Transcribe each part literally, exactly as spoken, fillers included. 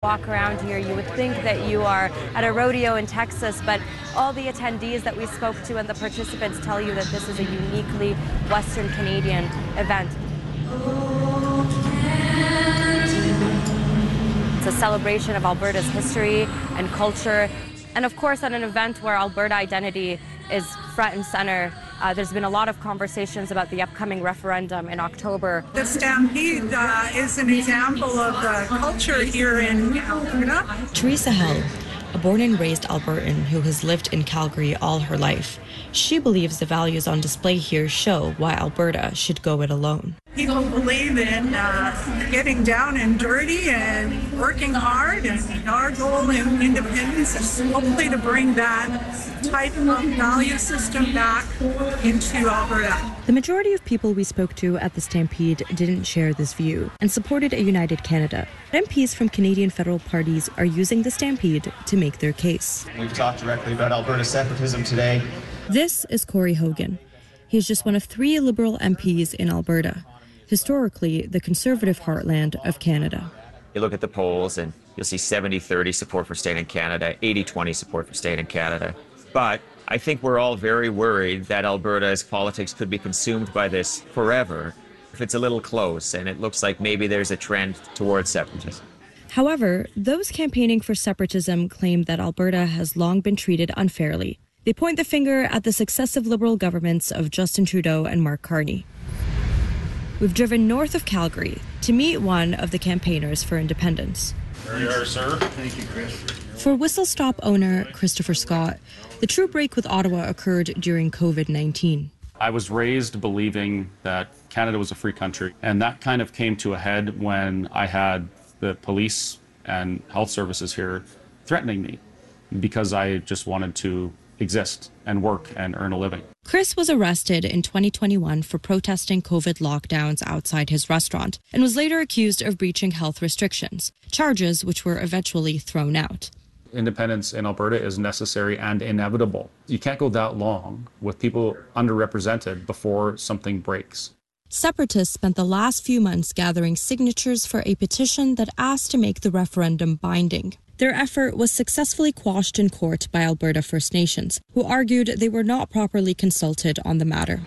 Walk around here, you would think that you are at a rodeo in Texas, but all the attendees that we spoke to and the participants tell you that this is a uniquely Western Canadian event. It's a celebration of Alberta's history and culture, and of course at an event where Alberta identity is front and center. Uh, there's been a lot of conversations about the upcoming referendum in October. The Stampede uh, is an example of the culture here in Alberta. Teresa Hell, a born and raised Albertan who has lived in Calgary all her life. She believes the values on display here show why Alberta should go it alone. People believe in uh, getting down and dirty and working hard, and our goal in independence is hopefully to bring that type of value system back into Alberta. The majority of people we spoke to at the Stampede didn't share this view and supported a united Canada. M Ps from Canadian federal parties are using the Stampede to make their case. We've talked directly about Alberta separatism today. This is Corey Hogan. He's just one of three Liberal M Ps in Alberta, historically the Conservative heartland of Canada. You look at the polls and you'll see seventy thirty support for staying in Canada, eighty twenty support for staying in Canada. But I think we're all very worried that Alberta's politics could be consumed by this forever if it's a little close, and it looks like maybe there's a trend towards separatism. However, those campaigning for separatism claim that Alberta has long been treated unfairly. They point the finger at the successive Liberal governments of Justin Trudeau and Mark Carney. We've driven north of Calgary to meet one of the campaigners for independence. There you are, sir. Thank you, Chris. For Whistle Stop owner Christopher Scott, the true break with Ottawa occurred during COVID nineteen. I was raised believing that Canada was a free country, and that kind of came to a head when I had the police and health services here threatening me because I just wanted to exist and work and earn a living. Chris was arrested in twenty twenty-one for protesting COVID lockdowns outside his restaurant and was later accused of breaching health restrictions, charges which were eventually thrown out. Independence in Alberta is necessary and inevitable. You can't go that long with people underrepresented before something breaks. Separatists spent the last few months gathering signatures for a petition that asked to make the referendum binding. Their effort was successfully quashed in court by Alberta First Nations, who argued they were not properly consulted on the matter.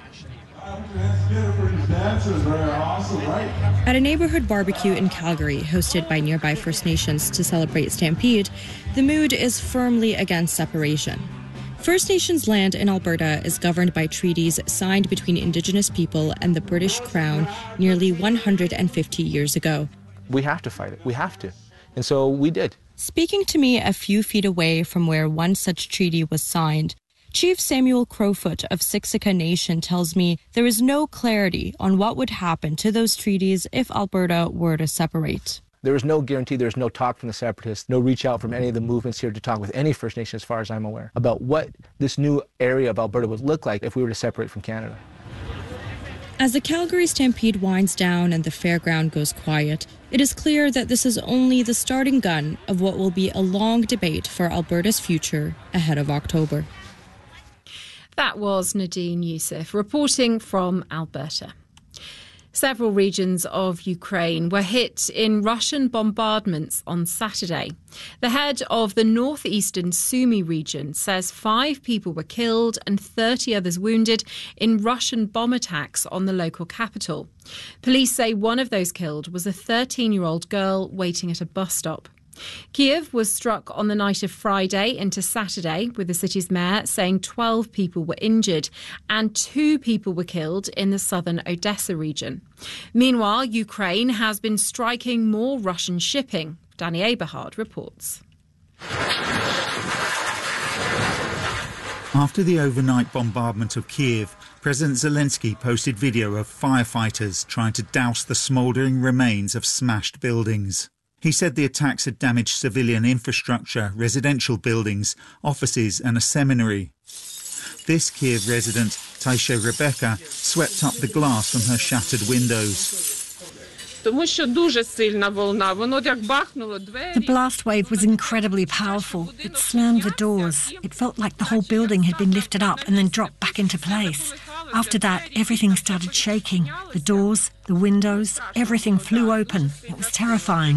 At a neighborhood barbecue in Calgary, hosted by nearby First Nations to celebrate Stampede, the mood is firmly against separation. First Nations land in Alberta is governed by treaties signed between Indigenous people and the British Crown nearly one hundred fifty years ago. We have to fight it. We have to. And so we did. Speaking to me a few feet away from where one such treaty was signed, Chief Samuel Crowfoot of Siksika Nation tells me there is no clarity on what would happen to those treaties if Alberta were to separate. There is no guarantee, there is no talk from the separatists, no reach out from any of the movements here to talk with any First Nation, as far as I'm aware, about what this new area of Alberta would look like if we were to separate from Canada. As the Calgary Stampede winds down and the fairground goes quiet, it is clear that this is only the starting gun of what will be a long debate for Alberta's future ahead of October. That was Nadine Youssef reporting from Alberta. Several regions of Ukraine were hit in Russian bombardments on Saturday. The head of the northeastern Sumy region says five people were killed and thirty others wounded in Russian bomb attacks on the local capital. Police say one of those killed was a thirteen-year-old girl waiting at a bus stop. Kyiv was struck on the night of Friday into Saturday, with the city's mayor saying twelve people were injured and two people were killed in the southern Odessa region. Meanwhile, Ukraine has been striking more Russian shipping. Danny Aberhard reports. After the overnight bombardment of Kyiv, President Zelensky posted video of firefighters trying to douse the smouldering remains of smashed buildings. He said the attacks had damaged civilian infrastructure, residential buildings, offices and a seminary. This Kyiv resident, Taisha Rebecca, swept up the glass from her shattered windows. The blast wave was incredibly powerful. It slammed the doors. It felt like the whole building had been lifted up and then dropped back into place. After that, everything started shaking. The doors, the windows, everything flew open. It was terrifying.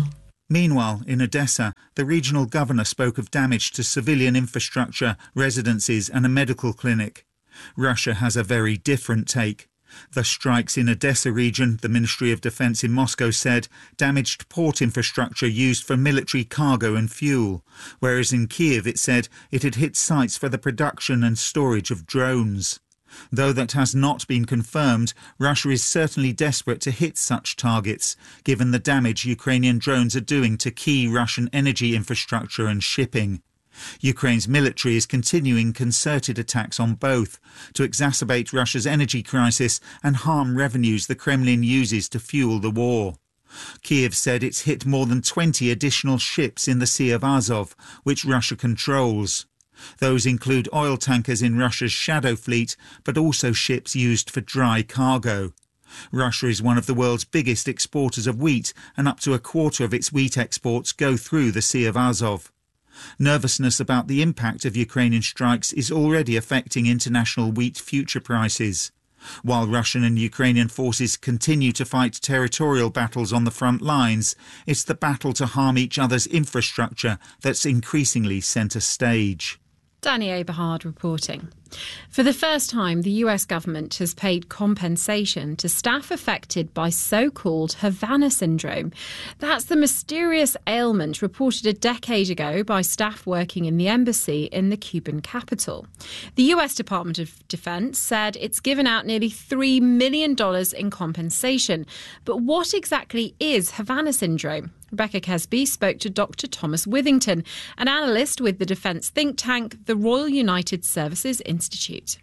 Meanwhile, in Odessa, the regional governor spoke of damage to civilian infrastructure, residences and a medical clinic. Russia has a very different take. The strikes in Odessa region, the Ministry of Defense in Moscow said, damaged port infrastructure used for military cargo and fuel, whereas in Kiev it said it had hit sites for the production and storage of drones. Though that has not been confirmed, Russia is certainly desperate to hit such targets, given the damage Ukrainian drones are doing to key Russian energy infrastructure and shipping. Ukraine's military is continuing concerted attacks on both to exacerbate Russia's energy crisis and harm revenues the Kremlin uses to fuel the war. Kiev said it's hit more than twenty additional ships in the Sea of Azov, which Russia controls. Those include oil tankers in Russia's shadow fleet, but also ships used for dry cargo. Russia is one of the world's biggest exporters of wheat, and up to a quarter of its wheat exports go through the Sea of Azov. Nervousness about the impact of Ukrainian strikes is already affecting international wheat future prices. While Russian and Ukrainian forces continue to fight territorial battles on the front lines, it's the battle to harm each other's infrastructure that's increasingly centre stage. Danny Eberhard reporting. For the first time, the U S government has paid compensation to staff affected by so-called Havana syndrome. That's the mysterious ailment reported a decade ago by staff working in the embassy in the Cuban capital. The U S Department of Defense said it's given out nearly three million dollars in compensation. But what exactly is Havana syndrome? Rebecca Kesby spoke to Doctor Thomas Withington, an analyst with the defence think tank, the Royal United Services Institute.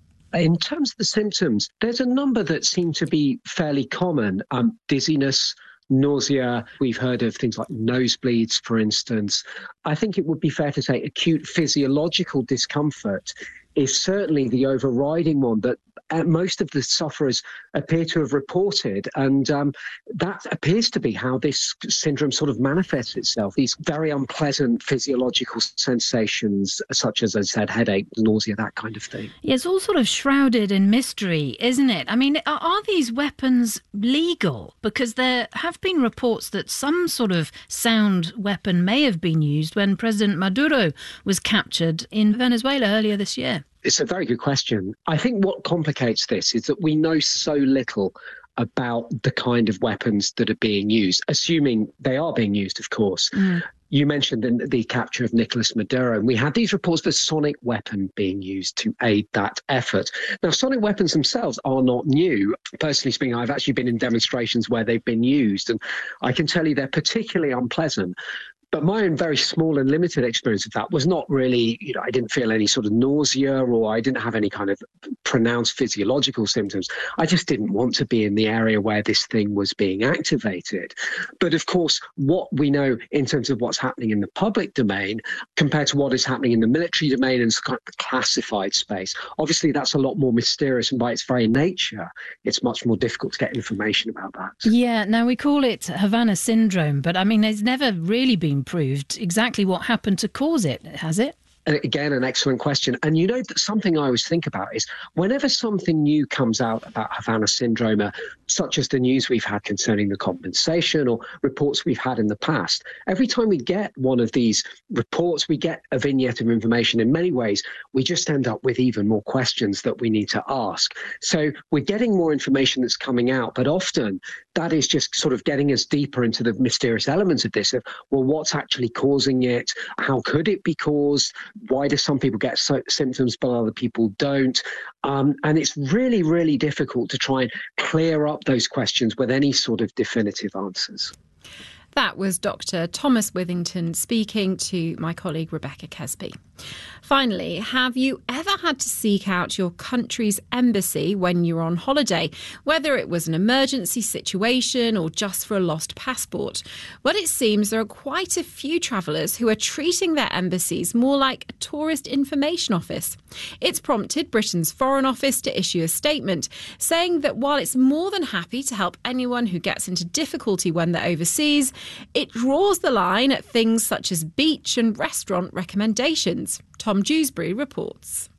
In terms of the symptoms, there's a number that seem to be fairly common. Um, dizziness, nausea. We've heard of things like nosebleeds, for instance. I think it would be fair to say acute physiological discomfort is certainly the overriding one that most of the sufferers appear to have reported. And um, that appears to be how this syndrome sort of manifests itself. These very unpleasant physiological sensations, such as, as I said, headache, nausea, that kind of thing. Yeah, it's all sort of shrouded in mystery, isn't it? I mean, are, are these weapons legal? Because there have been reports that some sort of sound weapon may have been used when President Maduro was captured in Venezuela earlier this year. It's a very good question. I think what complicates this is that we know so little about the kind of weapons that are being used, assuming they are being used, of course. Mm. You mentioned the, the capture of Nicolas Maduro, and we had these reports of a sonic weapon being used to aid that effort. Now, sonic weapons themselves are not new. Personally speaking, I've actually been in demonstrations where they've been used, and I can tell you they're particularly unpleasant. But my own very small and limited experience of that was not really, you know, I didn't feel any sort of nausea or I didn't have any kind of pronounced physiological symptoms. I just didn't want to be in the area where this thing was being activated. But of course, what we know in terms of what's happening in the public domain compared to what is happening in the military domain and kind of the classified space, obviously that's a lot more mysterious, and by its very nature, it's much more difficult to get information about that. Yeah, now we call it Havana syndrome, but I mean, there's never really been proved exactly what happened to cause it, has it? Again, an excellent question. And you know, that something I always think about is whenever something new comes out about Havana syndrome, uh, such as the news we've had concerning the compensation or reports we've had in the past, every time we get one of these reports, we get a vignette of information. In many ways, we just end up with even more questions that we need to ask. So we're getting more information that's coming out, but often that is just sort of getting us deeper into the mysterious elements of this, of, well, what's actually causing it? How could it be caused? Why do some people get so- symptoms but other people don't? Um, and it's really, really difficult to try and clear up those questions with any sort of definitive answers. That was Doctor Thomas Withington speaking to my colleague Rebecca Kesby. Finally, have you ever had to seek out your country's embassy when you were on holiday, whether it was an emergency situation or just for a lost passport? Well, it seems there are quite a few travellers who are treating their embassies more like a tourist information office. It's prompted Britain's Foreign Office to issue a statement saying that while it's more than happy to help anyone who gets into difficulty when they're overseas, it draws the line at things such as beach and restaurant recommendations. Tom Dewsbury reports.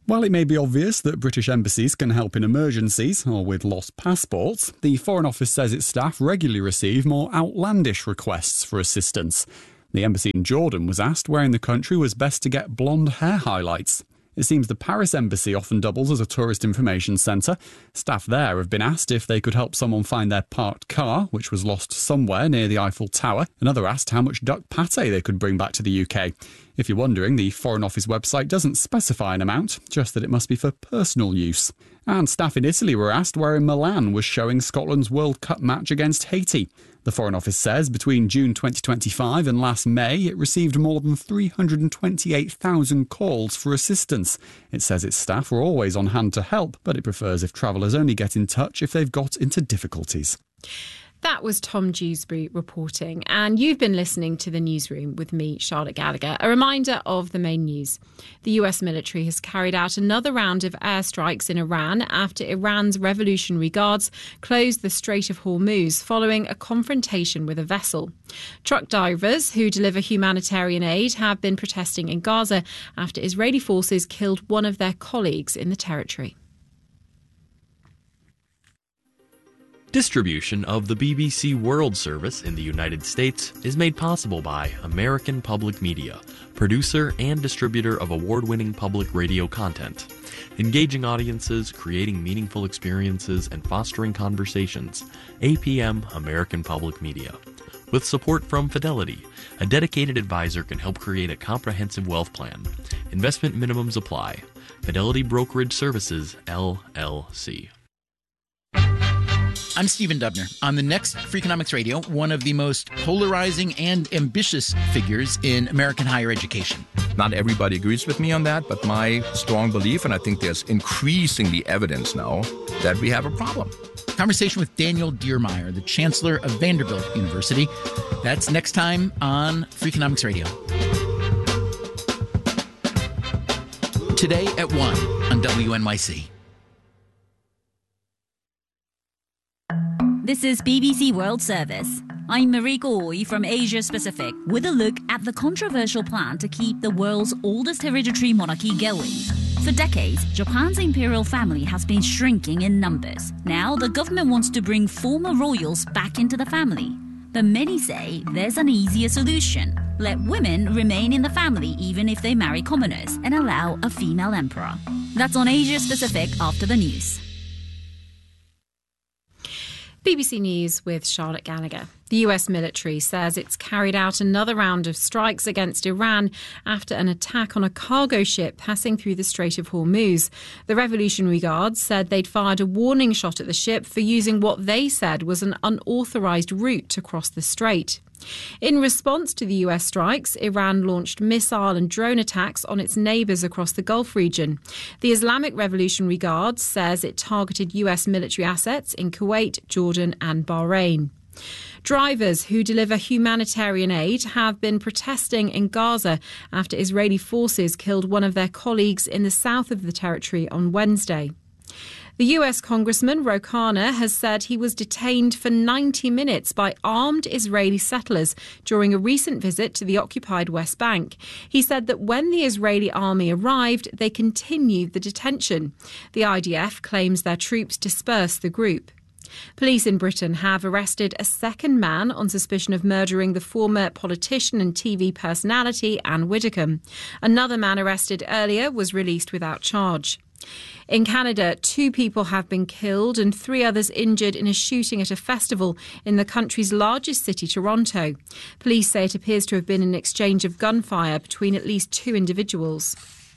While it may be obvious that British embassies can help in emergencies or with lost passports, the Foreign Office says its staff regularly receive more outlandish requests for assistance. The embassy in Jordan was asked where in the country was best to get blonde hair highlights. It seems the Paris embassy often doubles as a tourist information centre. Staff there have been asked if they could help someone find their parked car, which was lost somewhere near the Eiffel Tower. Another asked how much duck pate they could bring back to the U K. If you're wondering, the Foreign Office website doesn't specify an amount, just that it must be for personal use. And staff in Italy were asked where in Milan was showing Scotland's World Cup match against Haiti. The Foreign Office says between June twenty twenty-five and last May, it received more than three hundred twenty-eight thousand calls for assistance. It says its staff were always on hand to help, but it prefers if travellers only get in touch if they've got into difficulties. That was Tom Dewsbury reporting, and you've been listening to The Newsroom with me, Charlotte Gallagher. A reminder of the main news. The U S military has carried out another round of airstrikes in Iran after Iran's Revolutionary Guards closed the Strait of Hormuz following a confrontation with a vessel. Truck drivers who deliver humanitarian aid have been protesting in Gaza after Israeli forces killed one of their colleagues in the territory. Distribution of the B B C World Service in the United States is made possible by American Public Media, producer and distributor of award-winning public radio content. Engaging audiences, creating meaningful experiences, and fostering conversations. A P M American Public Media. With support from Fidelity, a dedicated advisor can help create a comprehensive wealth plan. Investment minimums apply. Fidelity Brokerage Services, L L C. I'm Stephen Dubner. On the next Freakonomics Radio, one of the most polarizing and ambitious figures in American higher education. Not everybody agrees with me on that, but my strong belief, and I think there's increasingly evidence now, that we have a problem. Conversation with Daniel Diermeier, the Chancellor of Vanderbilt University. That's next time on Freakonomics Radio. Today at one on W N Y C. This is B B C World Service. I'm Mariko Oi from Asia Pacific with a look at the controversial plan to keep the world's oldest hereditary monarchy going. For decades, Japan's imperial family has been shrinking in numbers. Now the government wants to bring former royals back into the family. But many say there's an easier solution. Let women remain in the family even if they marry commoners and allow a female emperor. That's on Asia Pacific after the news. B B C News with Charlotte Gallagher. The U S military says it's carried out another round of strikes against Iran after an attack on a cargo ship passing through the Strait of Hormuz. The Revolutionary Guards said they'd fired a warning shot at the ship for using what they said was an unauthorised route to cross the strait. In response to the U S strikes, Iran launched missile and drone attacks on its neighbours across the Gulf region. The Islamic Revolutionary Guards says it targeted U S military assets in Kuwait, Jordan and Bahrain. Drivers who deliver humanitarian aid have been protesting in Gaza after Israeli forces killed one of their colleagues in the south of the territory on Wednesday. The U S Congressman Ro Khanna has said he was detained for ninety minutes by armed Israeli settlers during a recent visit to the occupied West Bank. He said that when the Israeli army arrived, they continued the detention. The I D F claims their troops dispersed the group. Police in Britain have arrested a second man on suspicion of murdering the former politician and T V personality Anne Widdecombe. Another man arrested earlier was released without charge. In Canada, two people have been killed and three others injured in a shooting at a festival in the country's largest city, Toronto. Police say it appears to have been an exchange of gunfire between at least two individuals.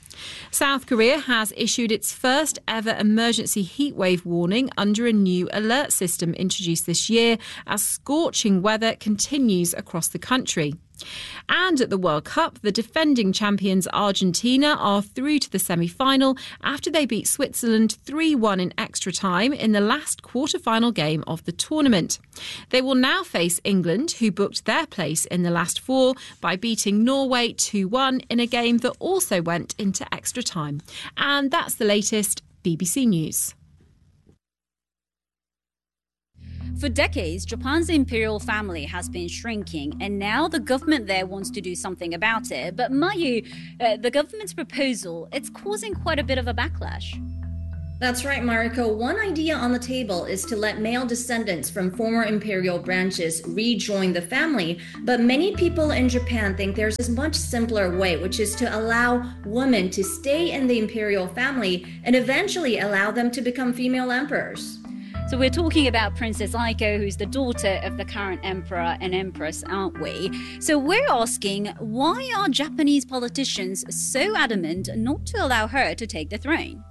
South Korea has issued its first ever emergency heatwave warning under a new alert system introduced this year as scorching weather continues across the country. And at the World Cup, the defending champions Argentina are through to the semi-final after they beat Switzerland three one in extra time in the last quarter-final game of the tournament. They will now face England, who booked their place in the last four by beating Norway two one in a game that also went into extra time. And that's the latest B B C News. For decades, Japan's imperial family has been shrinking, and now the government there wants to do something about it. But Mayu, uh, the government's proposal, it's causing quite a bit of a backlash. That's right, Mariko. One idea on the table is to let male descendants from former imperial branches rejoin the family. But many people in Japan think there's a much simpler way, which is to allow women to stay in the imperial family and eventually allow them to become female emperors. So we're talking about Princess Aiko, who's the daughter of the current emperor and empress, aren't we? So we're asking, why are Japanese politicians so adamant not to allow her to take the throne?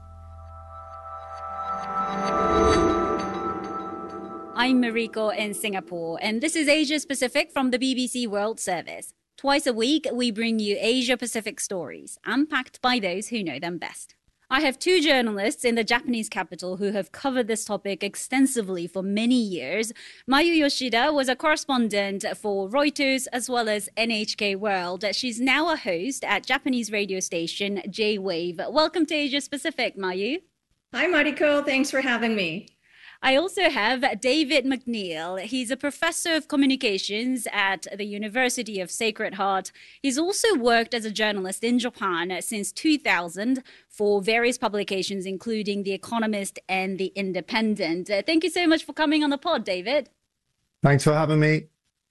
I'm Mariko in Singapore, and this is Asia Pacific from the B B C World Service. Twice a week, we bring you Asia Pacific stories, unpacked by those who know them best. I have two journalists in the Japanese capital who have covered this topic extensively for many years. Mayu Yoshida was a correspondent for Reuters as well as N H K World. She's now a host at Japanese radio station J-Wave. Welcome to Asia Pacific, Mayu. Hi, Mariko. Thanks for having me. I also have David McNeil. He's a professor of communications at the University of Sacred Heart. He's also worked as a journalist in Japan since two thousand for various publications, including The Economist and The Independent. Uh, thank you so much for coming on the pod, David. Thanks for having me.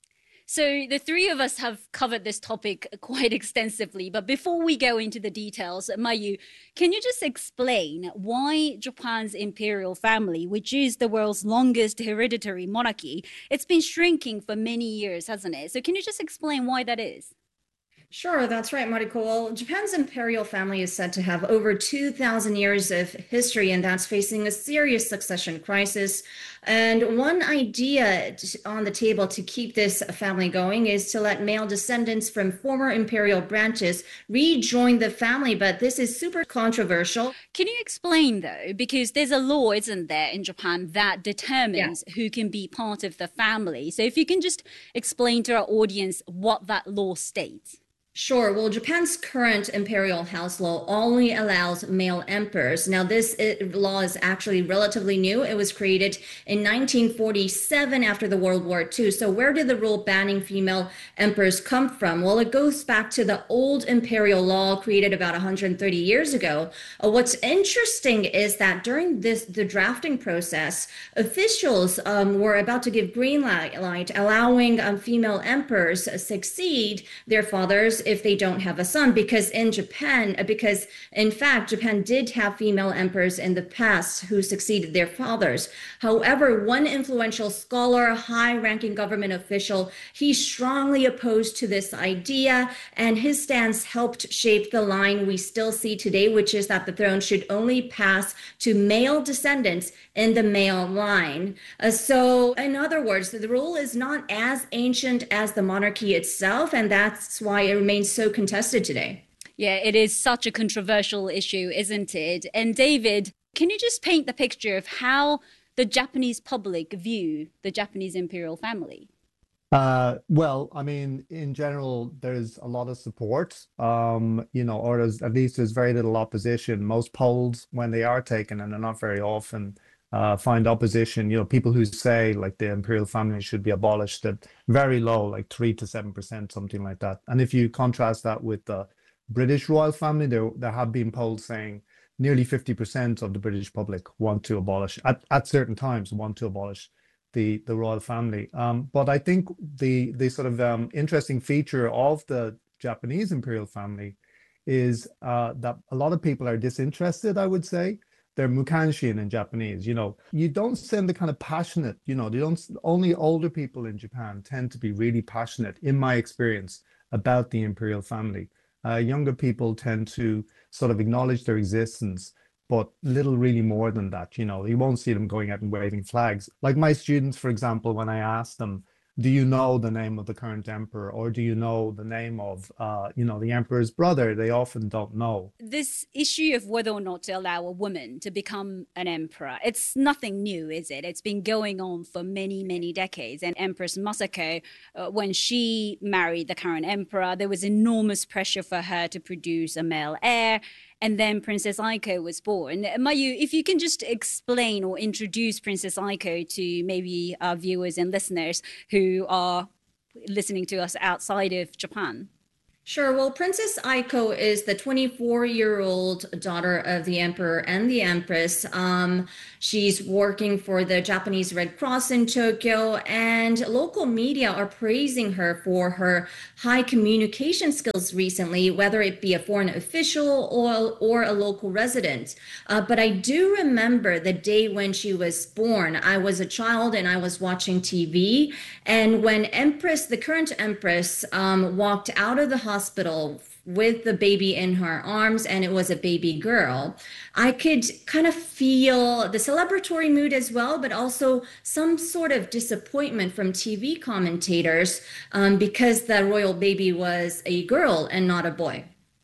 So the three of us have covered this topic quite extensively, but before we go into the details, Mayu, can you just explain why Japan's imperial family, which is the world's longest hereditary monarchy, it's been shrinking for many years, hasn't it? So can you just explain why that is? Sure, that's right, Mariko. Well, Japan's imperial family is said to have over two thousand years of history, and that's facing a serious succession crisis. And one idea on the table to keep this family going is to let male descendants from former imperial branches rejoin the family. But this is super controversial. Can you explain, though? Because there's a law, isn't there, in Japan that determines yeah. who can be part of the family. So if you can just explain to our audience what that law states. Sure. Well, Japan's current imperial house law only allows male emperors. Now, this law is actually relatively new. It was created in nineteen forty-seven after the World War Two. So where did the rule banning female emperors come from? Well, it goes back to the old imperial law created about one hundred thirty years ago. Uh, what's interesting is that during this the drafting process, officials um, were about to give green light, allowing um, female emperors uh, succeed their fathers if they don't have a son, because in Japan, because in fact, Japan did have female emperors in the past who succeeded their fathers. However, one influential scholar, high-ranking government official, he's strongly opposed to this idea, and his stance helped shape the line we still see today, which is that the throne should only pass to male descendants in the male line. Uh, so, in other words, the rule is not as ancient as the monarchy itself, and that's why it remains so contested today. Yeah, it is such a controversial issue, isn't it? And David, can you just paint the picture of how the Japanese public view the Japanese imperial family? Uh, well, I mean, in general, there's a lot of support, um, you know, or there's, at least there's very little opposition. Most polls, when they are taken, and they're not very often, uh, find opposition. You know, people who say like the imperial family should be abolished at very low, like three to seven percent, something like that. And if you contrast that with the British royal family, there there have been polls saying nearly fifty percent of the British public want to abolish at at certain times want to abolish the the royal family. Um, but I think the the sort of um, interesting feature of the Japanese imperial family is uh, that a lot of people are disinterested, I would say. They're mukanshin in Japanese. You know, you don't send the kind of passionate, you know, they don't, only older people in Japan tend to be really passionate, in my experience, about the imperial family. Uh, younger people tend to sort of acknowledge their existence, but little really more than that. You know, you won't see them going out and waving flags. Like my students, for example, when I ask them, do you know the name of the current emperor, or do you know the name of, uh, you know, the emperor's brother? They often don't know. This issue of whether or not to allow a woman to become an emperor, it's nothing new, is it? It's been going on for many, many decades. And Empress Masako, uh, when she married the current emperor, there was enormous pressure for her to produce a male heir. and then Princess Aiko was born. Mayu, if you can just explain or introduce Princess Aiko to maybe our viewers and listeners who are listening to us outside of Japan. Sure. Well, Princess Aiko is the twenty-four-year-old daughter of the Emperor and the Empress. Um, she's working for the Japanese Red Cross in Tokyo, and local media are praising her for her high communication skills recently, whether it be a foreign official or, or a local resident. Uh, but I do remember the day when she was born. I was a child and I was watching T V, and when Empress, the current Empress, um, walked out of the hospital hospital with the baby in her arms, and it was a baby girl, I could kind of feel the celebratory mood as well, but also some sort of disappointment from T V commentators um, because the royal baby was a girl and not a boy.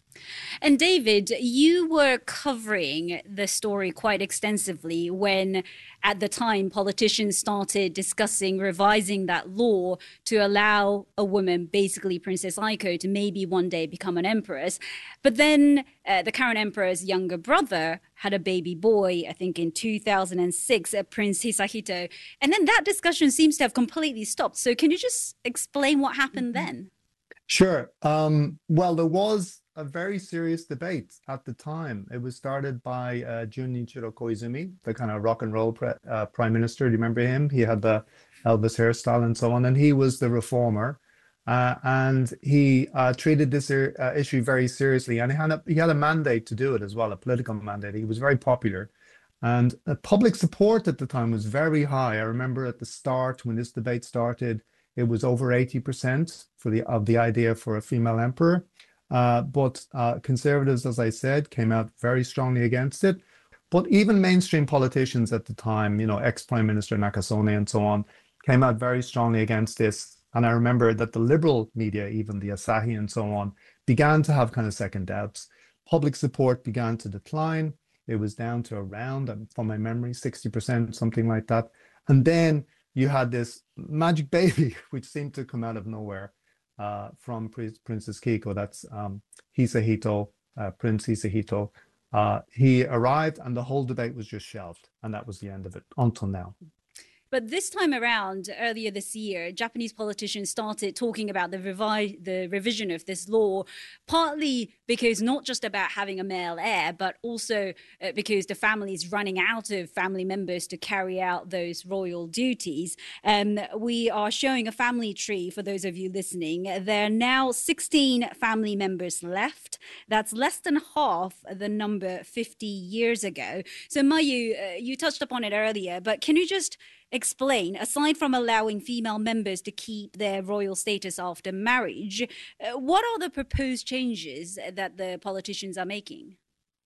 And David, you were covering the story quite extensively when, at the time, politicians started discussing revising that law to allow a woman, basically Princess Aiko, to maybe one day become an empress. But then uh, the current emperor's younger brother had a baby boy, I think in two thousand six, uh, Prince Hisahito. And then that discussion seems to have completely stopped. So can you just explain what happened then? Sure. Um, well, there was a very serious debate at the time. It was started by uh, Junichiro Koizumi, the kind of rock and roll pre uh, prime minister. Do you remember him? He had the Elvis hairstyle and so on, and he was the reformer. Uh, and he uh, treated this uh, issue very seriously, and he had, a, he had a mandate to do it as well, a political mandate. He was very popular. And uh, public support at the time was very high. I remember at the start, when this debate started, it was over eighty percent for the, of the idea for a female emperor. Uh, but uh, conservatives, as I said, came out very strongly against it. But even mainstream politicians at the time, you know, ex-Prime Minister Nakasone and so on, came out very strongly against this. And I remember that the liberal media, even the Asahi and so on, began to have kind of second doubts. Public support began to decline. It was down to around, from my memory, sixty percent, something like that. And then you had this magic baby, which seemed to come out of nowhere. Uh, from Prince, Princess Keiko, that's um, Hisahito, uh, Prince Hisahito. Uh, he arrived and the whole debate was just shelved, and that was the end of it until now. But this time around, earlier this year, Japanese politicians started talking about the, revi the revision of this law, partly because not just about having a male heir, but also uh, because the family is running out of family members to carry out those royal duties. Um, we are showing a family tree for those of you listening. There are now sixteen family members left. That's less than half the number fifty years ago. So Mayu, uh, you touched upon it earlier, but can you just explain, aside from allowing female members to keep their royal status after marriage, uh, what are the proposed changes that the politicians are making?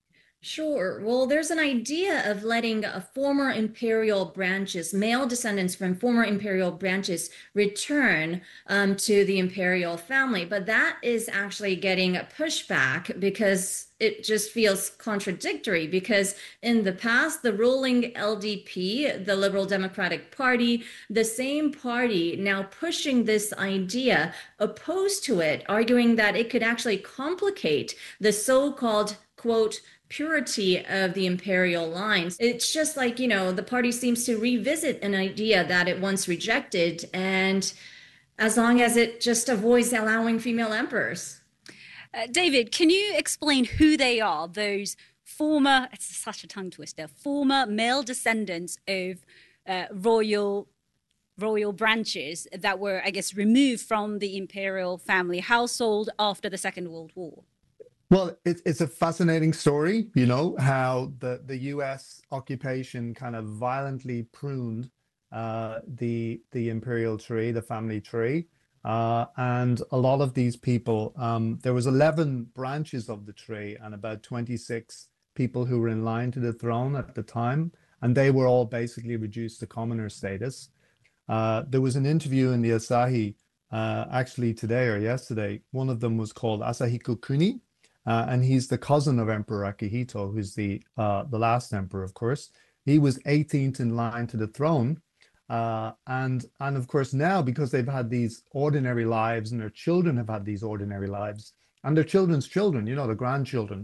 Sure. Well, there's an idea of letting a former imperial branches, male descendants from former imperial branches, return um, to the imperial family. But that is actually getting a pushback because it just feels contradictory, because in the past, the ruling L D P, the Liberal Democratic Party, the same party now pushing this idea, opposed to it, arguing that it could actually complicate the so-called, quote, purity of the imperial lines. It's just like, you know, the party seems to revisit an idea that it once rejected, and as long as it just avoids allowing female emperors. Uh, David, can you explain who they are, those former, it's such a tongue twister, former male descendants of uh, royal royal branches that were, I guess, removed from the imperial family household after the Second World War? Well, it's it's a fascinating story, you know, how the, the U S occupation kind of violently pruned uh, the, the imperial tree, the family tree. Uh, and a lot of these people, um, there was eleven branches of the tree and about twenty-six people who were in line to the throne at the time. And they were all basically reduced to commoner status. Uh, there was an interview in the Asahi uh, actually today or yesterday. One of them was called Asahiko Kuni. Uh, and he's the cousin of Emperor Akihito, who's the uh, the last emperor, of course. He was eighteenth in line to the throne. Uh, and, and of course, now, because they've had these ordinary lives and their children have had these ordinary lives, and their children's children, you know, the grandchildren,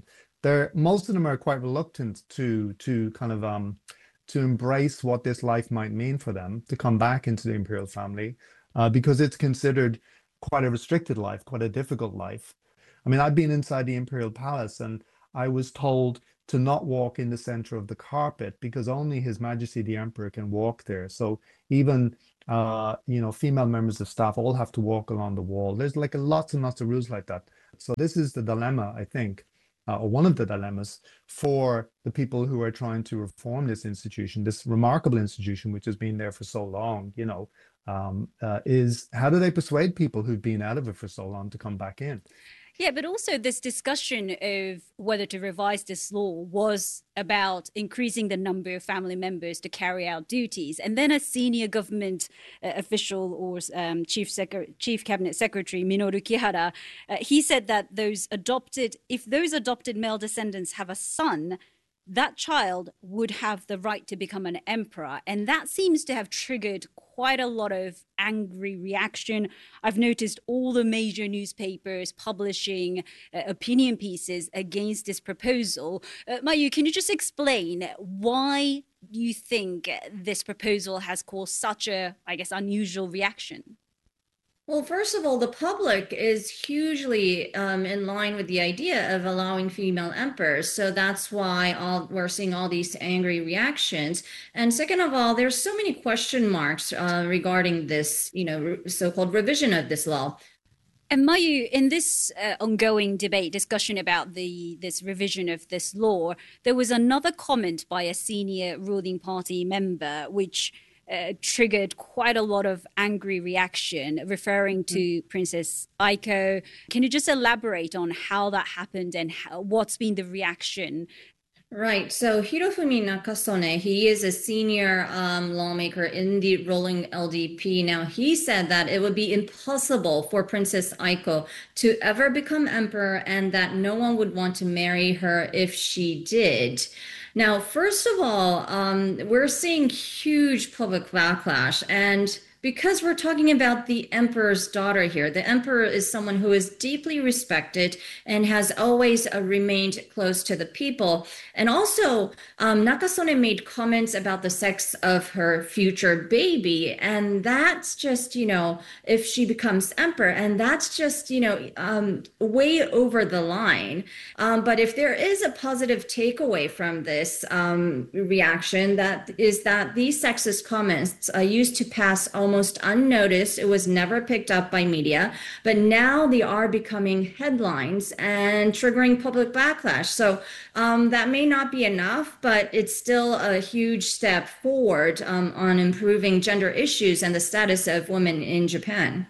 they're most of them are quite reluctant to to kind of um to embrace what this life might mean for them, to come back into the imperial family, uh, because it's considered quite a restricted life, quite a difficult life. I mean, I've been inside the imperial palace and I was told to not walk in the center of the carpet because only His Majesty the Emperor can walk there. So even uh, you know, female members of staff all have to walk along the wall. There's like a lots and lots of rules like that. So this is the dilemma, I think, uh, or one of the dilemmas for the people who are trying to reform this institution, this remarkable institution which has been there for so long. You know, um, uh, is how do they persuade people who've been out of it for so long to come back in? Yeah, but also this discussion of whether to revise this law was about increasing the number of family members to carry out duties. And then a senior government uh, official or um, chief, Sec- chief cabinet secretary, Minoru Kihara, uh, he said that those adopted, if those adopted male descendants have a son, that child would have the right to become an emperor. And that seems to have triggered quite a lot of angry reaction. I've noticed all the major newspapers publishing uh, opinion pieces against this proposal. Uh, Mayu, can you just explain why you think this proposal has caused such a, I guess, unusual reaction? Well, first of all, the public is hugely um, in line with the idea of allowing female emperors. So that's why all, we're seeing all these angry reactions. And second of all, there's so many question marks uh, regarding this, you know, re- so-called revision of this law. And Mayu, in this uh, ongoing debate, discussion about the this revision of this law, there was another comment by a senior ruling party member, which Uh, triggered quite a lot of angry reaction, referring to mm. Princess Aiko. Can you just elaborate on how that happened and how, what's been the reaction? Right. So Hirofumi Nakasone, he is a senior um, lawmaker in the ruling L D P. Now, he said that it would be impossible for Princess Aiko to ever become emperor and that no one would want to marry her if she did. Now, first of all, um, we're seeing huge public backlash, and because we're talking about the emperor's daughter here, the emperor is someone who is deeply respected and has always uh, remained close to the people. And also, um, Nakasone made comments about the sex of her future baby. And that's just, you know, if she becomes emperor, and that's just, you know, um, way over the line. Um, but if there is a positive takeaway from this um, reaction, that is that these sexist comments uh, used to pass almost Almost unnoticed. It was never picked up by media, but now they are becoming headlines and triggering public backlash. So um, that may not be enough, but it's still a huge step forward um, on improving gender issues and the status of women in Japan.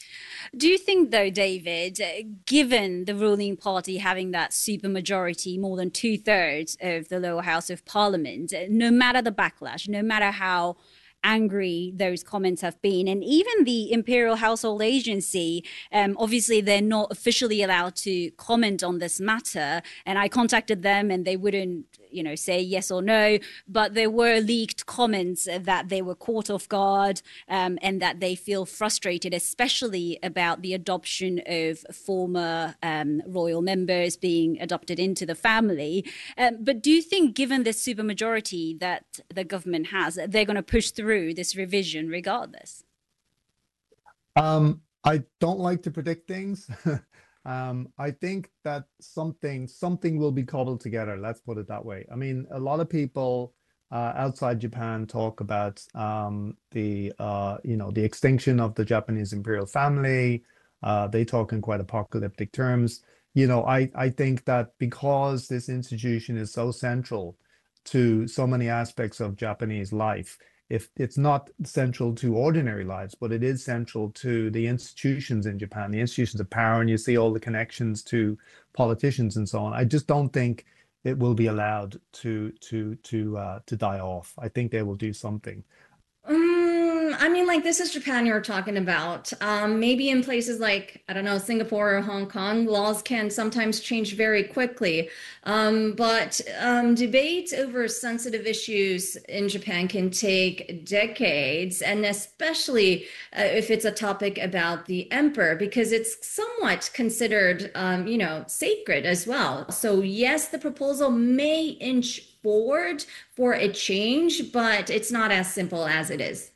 Do you think, though, David, given the ruling party having that supermajority, more than two thirds of the lower house of parliament, no matter the backlash, no matter how angry those comments have been, and even the Imperial Household Agency, um, obviously they're not officially allowed to comment on this matter, and I contacted them and they wouldn't, you know, say yes or no, but there were leaked comments that they were caught off guard um, and that they feel frustrated, especially about the adoption of former um, royal members being adopted into the family. Um, but do you think, given this supermajority that the government has, they're going to push through this revision regardless? Um, I don't like to predict things. um, I think that something something will be cobbled together. Let's put it that way. I mean, a lot of people uh, outside Japan talk about um, the uh, you know the extinction of the Japanese imperial family. Uh, they talk in quite apocalyptic terms. You know, I I think that because this institution is so central to so many aspects of Japanese life, if it's not central to ordinary lives, but it is central to the institutions in Japan, the institutions of power, and you see all the connections to politicians and so on. I just don't think it will be allowed to to to uh, to die off. I think they will do something. Um, I mean, like, this is Japan you're talking about. Um, maybe in places like, I don't know, Singapore or Hong Kong, laws can sometimes change very quickly. Um, but um, debate over sensitive issues in Japan can take decades, and especially uh, if it's a topic about the emperor, because it's somewhat considered, um, you know, sacred as well. So yes, the proposal may inch forward for a change, but it's not as simple as it is.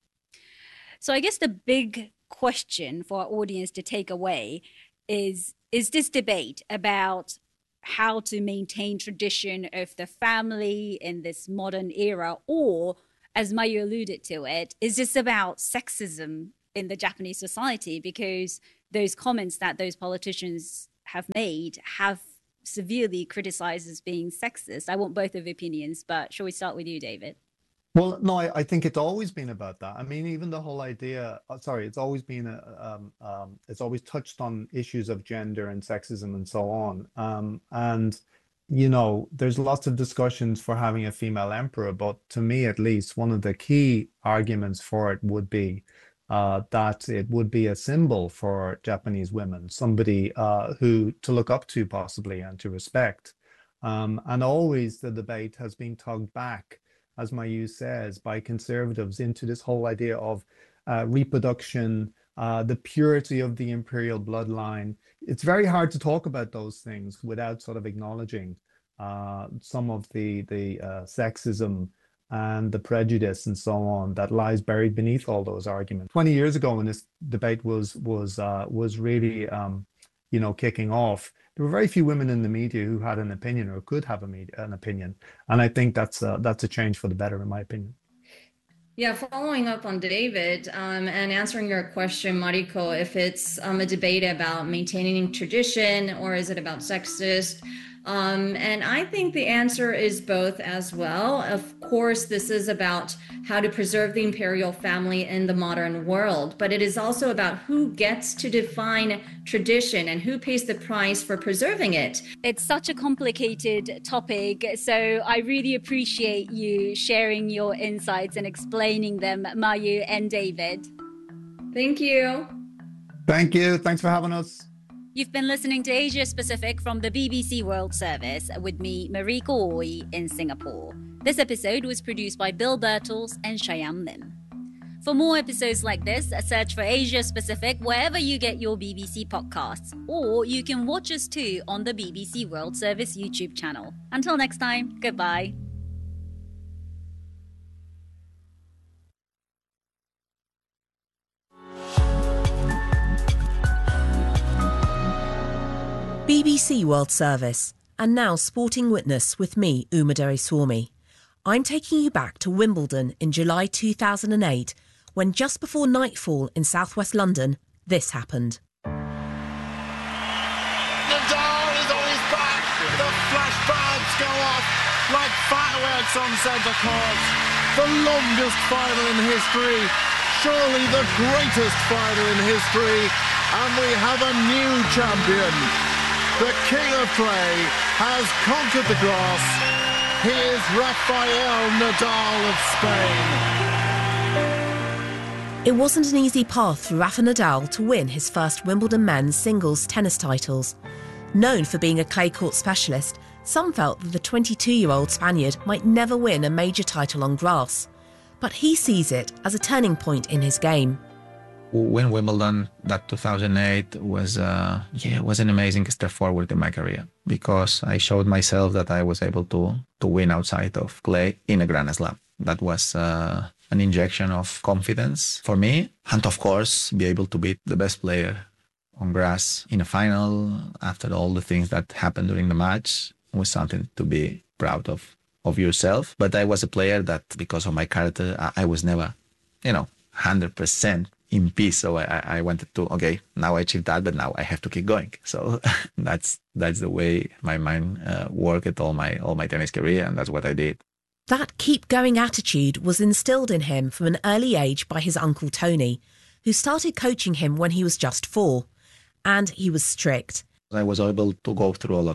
So I guess the big question for our audience to take away is, is this debate about how to maintain tradition of the family in this modern era, or, as Mayu alluded to it, is this about sexism in the Japanese society? Because those comments that those politicians have made have severely criticized as being sexist. I want both of opinions, but shall we start with you, David? Well, no, I, I think it's always been about that. I mean, even the whole idea, uh, sorry, it's always been, a, um, um, it's always touched on issues of gender and sexism and so on. Um, and, you know, there's lots of discussions for having a female emperor, but to me, at least, one of the key arguments for it would be uh, that it would be a symbol for Japanese women, somebody uh, who to look up to possibly and to respect. Um, and always the debate has been tugged back, as Mayu says, by conservatives into this whole idea of uh, reproduction, uh, the purity of the imperial bloodline. It's very hard to talk about those things without sort of acknowledging uh, some of the, the uh, sexism and the prejudice and so on that lies buried beneath all those arguments. twenty years ago, when this debate was, was, uh, was really, um, you know, kicking off, there were very few women in the media who had an opinion or could have a media, an opinion. And I think that's a, that's a change for the better, in my opinion. Yeah, following up on David um, and answering your question, Mariko, if it's um, a debate about maintaining tradition or is it about sexist? Um, and I think the answer is both as well. Of course, this is about how to preserve the imperial family in the modern world, but it is also about who gets to define tradition and who pays the price for preserving it. It's such a complicated topic, so I really appreciate you sharing your insights and explaining them, Mayu and David. Thank you. Thank you. Thanks for having us. You've been listening to Asia Pacific from the B B C World Service with me, Mariko Oi, in Singapore. This episode was produced by Bill Birtles and Cheyenne Lim. For more episodes like this, search for Asia Pacific wherever you get your B B C podcasts, or you can watch us too on the B B C World Service YouTube channel. Until next time, goodbye. B B C World Service, and now Sporting Witness with me, Uma Doraiswamy. I'm taking you back to Wimbledon in July two thousand eight, when just before nightfall in southwest London, this happened. Nadal is on his back. The flashbangs go off like fireworks on centre court. The longest final in history, surely the greatest final in history, and we have a new champion. The king of play has conquered the grass. He is Rafael Nadal of Spain. It wasn't an easy path for Rafa Nadal to win his first Wimbledon men's singles tennis titles. Known for being a clay court specialist, some felt that the twenty-two-year-old Spaniard might never win a major title on grass. But he sees it as a turning point in his game. Win Wimbledon, that two thousand eight was uh, yeah was an amazing step forward in my career, because I showed myself that I was able to to win outside of clay in a Grand Slam. That was uh, an injection of confidence for me, and of course be able to beat the best player on grass in a final after all the things that happened during the match was something to be proud of of yourself. But I was a player that, because of my character, I, I was never, you know, one hundred percent in peace. So I, I wanted to, okay, now I achieved that, but now I have to keep going. So that's that's the way my mind uh, worked all my all my tennis career, and that's what I did. That keep-going attitude was instilled in him from an early age by his uncle Tony, who started coaching him when he was just four. And he was strict. I was able to go through all of that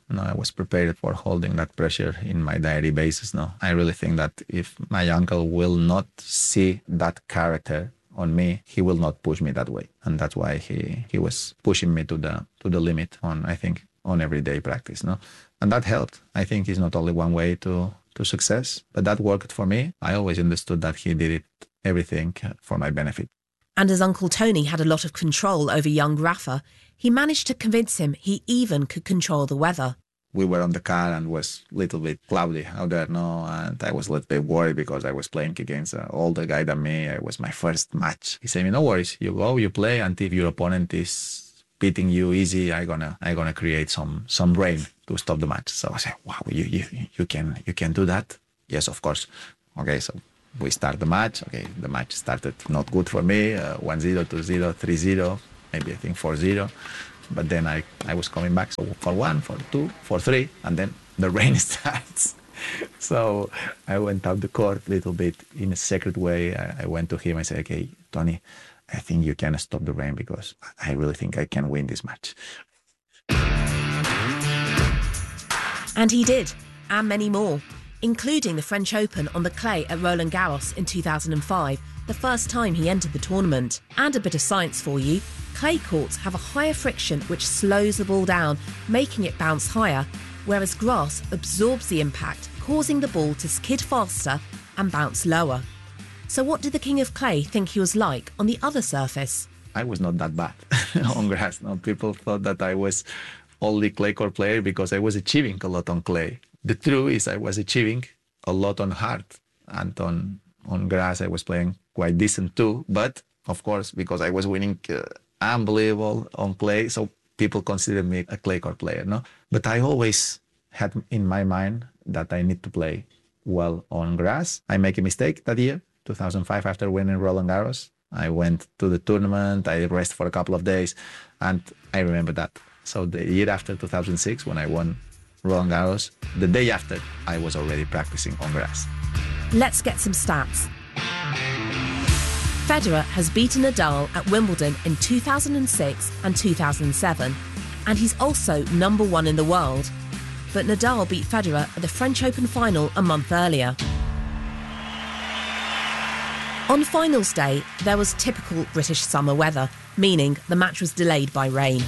No, I was prepared for holding that pressure in my daily basis. No, I really think that if my uncle will not see that character on me, he will not push me that way, and that's why he he was pushing me to the to the limit on I think on everyday practice. No, and that helped. I think it's not only one way to to success, but that worked for me. I always understood that he did it everything for my benefit. And as Uncle Tony had a lot of control over young Rafa, he managed to convince him he even could control the weather. We were on the car and was a little bit cloudy out there, no, and I was a little bit worried because I was playing against an older guy than me. It was my first match. He said, no worries, you go, you play, and if your opponent is beating you easy, I'm gonna I'm gonna create some some rain to stop the match. So I said, wow, you you you can you can do that? Yes, of course. Okay, so we start the match. Okay, the match started not good for me, uh, one zero, two zero, three zero, maybe I think four zero. But then I, I was coming back so for one, for two, for three, and then the rain starts. So I went out the court a little bit in a secret way. I, I went to him. I said, okay, Tony, I think you can stop the rain because I really think I can win this match. And he did, and many more, including the French Open on the clay at Roland Garros in two thousand five, the first time he entered the tournament. And a bit of science for you. Clay courts have a higher friction which slows the ball down, making it bounce higher, whereas grass absorbs the impact, causing the ball to skid faster and bounce lower. So what did the King of Clay think he was like on the other surface? I was not that bad on grass. No, people thought that I was only clay court player because I was achieving a lot on clay. The truth is I was achieving a lot on hard, and on, on grass I was playing quite decent too, but of course because I was winning uh, unbelievable on clay, so people consider me a clay court player, no? But I always had in my mind that I need to play well on grass. I make a mistake that year, two thousand five, after winning Roland Garros. I went to the tournament, I rested for a couple of days, and I remember that. So the year after, two thousand six, when I won Roland Garros, the day after, I was already practicing on grass. Let's get some stats. Federer has beaten Nadal at Wimbledon in two thousand six and two thousand seven, and he's also number one in the world. But Nadal beat Federer at the French Open final a month earlier. On finals day, there was typical British summer weather, meaning the match was delayed by rain.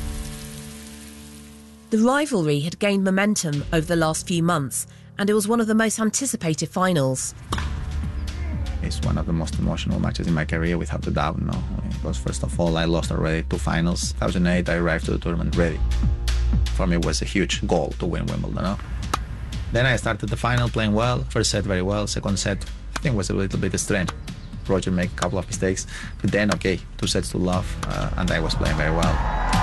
The rivalry had gained momentum over the last few months, and it was one of the most anticipated finals. It's one of the most emotional matches in my career, without a doubt. No, because first of all, I lost already two finals. two thousand eight, I arrived to the tournament ready. For me, it was a huge goal to win Wimbledon. No? Then I started the final playing well. First set very well. Second set, I think was a little bit strange. Roger made a couple of mistakes, but then okay, two sets to love, uh, and I was playing very well.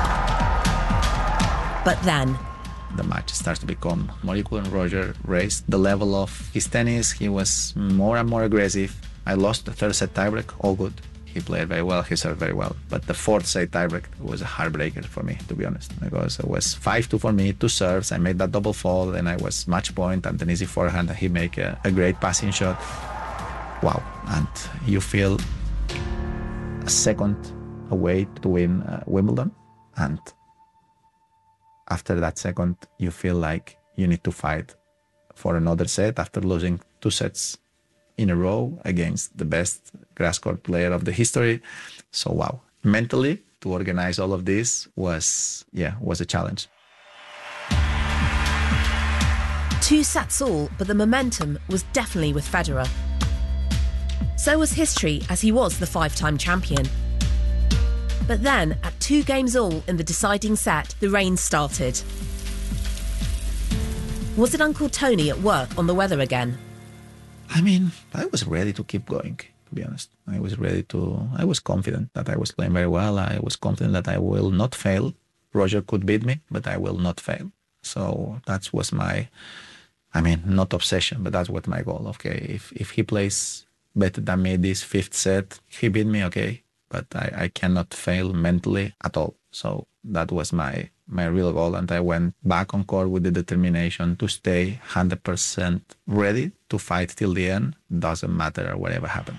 But then the match starts to become more equal, and Roger raised the level of his tennis. He was more and more aggressive. I lost the third set tiebreak, all good. He played very well, he served very well. But the fourth set tiebreak was a heartbreaker for me, to be honest, because it was five two for me, two serves. I made that double fault, and I was match point, and an easy forehand, and he made a, a great passing shot. Wow, and you feel a second away to win uh, Wimbledon, and after that second, you feel like you need to fight for another set after losing two sets in a row against the best grass court player of the history. So wow, mentally to organize all of this was, yeah, was a challenge. Two sets all, but the momentum was definitely with Federer. So was history, as he was the five-time champion. But then, at two games all in the deciding set, the rain started. Was it Uncle Tony at work on the weather again? I mean, I was ready to keep going, to be honest. I was ready to... I was confident that I was playing very well. I was confident that I will not fail. Roger could beat me, but I will not fail. So that was my... I mean, not obsession, but that's what my goal. Okay, if, if he plays better than me this fifth set, he beat me, okay. But I, I cannot fail mentally at all. So that was my, my real goal. And I went back on court with the determination to stay one hundred percent ready to fight till the end. Doesn't matter whatever happened.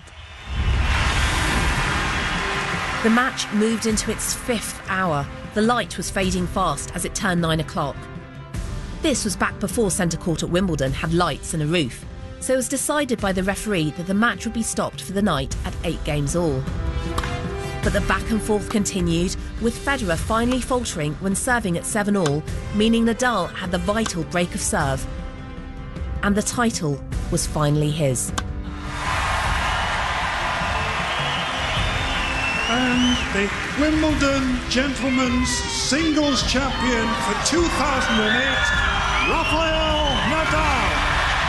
The match moved into its fifth hour. The light was fading fast as it turned nine o'clock. This was back before centre court at Wimbledon had lights and a roof, so it was decided by the referee that the match would be stopped for the night at eight games all. But the back and forth continued, with Federer finally faltering when serving at seven all, meaning Nadal had the vital break of serve. And the title was finally his. And the Wimbledon Gentlemen's Singles Champion for two thousand eight, Rafael Nadal.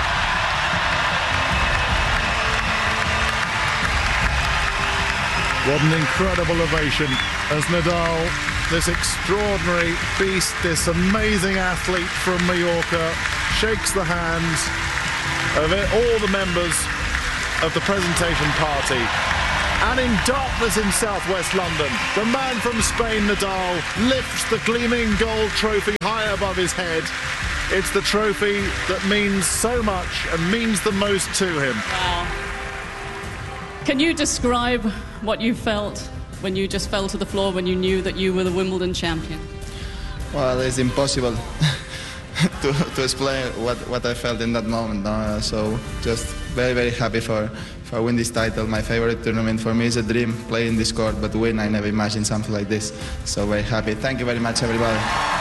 What an incredible ovation as Nadal, this extraordinary beast, this amazing athlete from Mallorca, shakes the hands of it, all the members of the presentation party. And in darkness in southwest London, the man from Spain, Nadal, lifts the gleaming gold trophy high above his head. It's the trophy that means so much and means the most to him. Wow. Can you describe what you felt when you just fell to the floor when you knew that you were the Wimbledon champion? Well, it's impossible to, to explain what, what I felt in that moment. No? So just very, very happy for, for win this title. My favorite tournament for me is a dream, playing this court, but win, I never imagined something like this. So very happy. Thank you very much, everybody.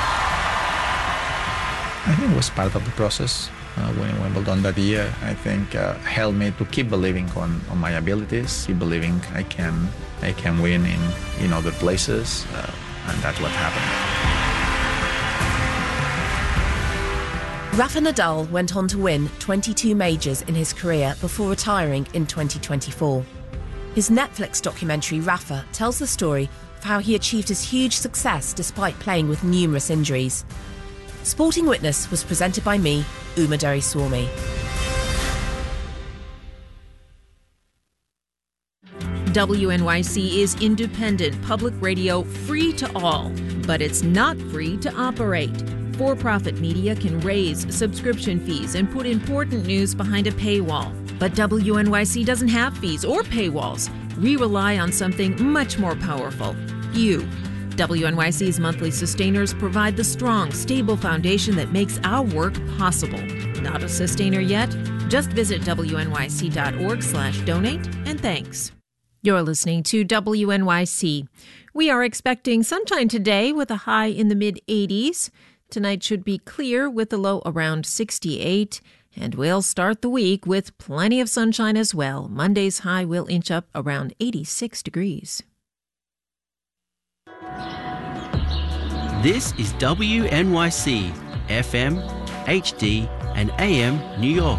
I think it was part of the process. Uh, winning Wimbledon that year, I think, uh, helped me to keep believing on, on my abilities, keep believing I can I can win in, in other places, uh, and that's what happened. Rafa Nadal went on to win twenty-two majors in his career before retiring in twenty twenty-four. His Netflix documentary, Rafa, tells the story of how he achieved his huge success despite playing with numerous injuries. Sporting Witness was presented by me, Uma Swami. W N Y C is independent public radio, free to all, but it's not free to operate. For-profit media can raise subscription fees and put important news behind a paywall. But W N Y C doesn't have fees or paywalls. We rely on something much more powerful, you. W N Y C's monthly sustainers provide the strong, stable foundation that makes our work possible. Not a sustainer yet? Just visit W N Y C dot org slash donate and thanks. You're listening to W N Y C. We are expecting sunshine today with a high in the mid eighties. Tonight should be clear with a low around sixty-eight. And we'll start the week with plenty of sunshine as well. Monday's high will inch up around eighty-six degrees. This is W N Y C, F M, H D and A M New York.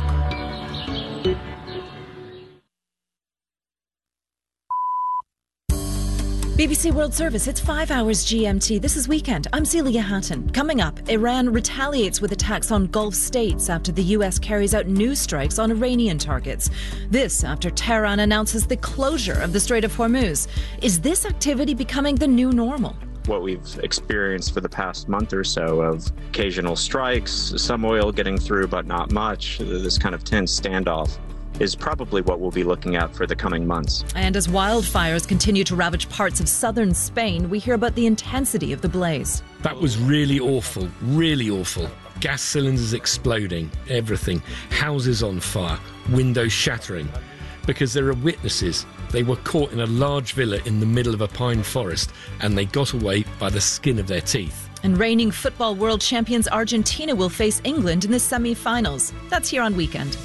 B B C World Service, it's five hours G M T. This is Weekend. I'm Celia Hatton. Coming up, Iran retaliates with attacks on Gulf states after the U S carries out new strikes on Iranian targets. This after Tehran announces the closure of the Strait of Hormuz. Is this activity becoming the new normal? What we've experienced for the past month or so of occasional strikes, some oil getting through but not much, this kind of tense standoff is probably what we'll be looking at for the coming months. And as wildfires continue to ravage parts of southern Spain, we hear about the intensity of the blaze. That was really awful, really awful. Gas cylinders exploding, everything. Houses on fire, windows shattering. Because there are witnesses. They were caught in a large villa in the middle of a pine forest and they got away by the skin of their teeth. And reigning football world champions Argentina will face England in the semi-finals. That's here on Weekend.